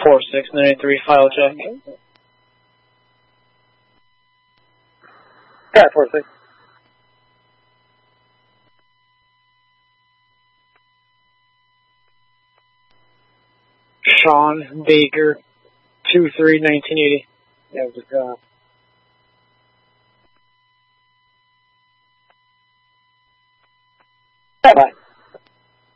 4693, file check. Yeah, 46. Sean Baker, 23-1980. Yeah, just, bye-bye.